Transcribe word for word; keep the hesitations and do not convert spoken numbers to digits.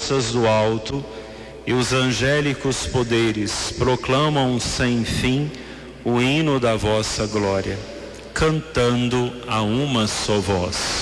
forças do alto e os angélicos poderes proclamam sem fim o hino da vossa glória, cantando a uma só voz.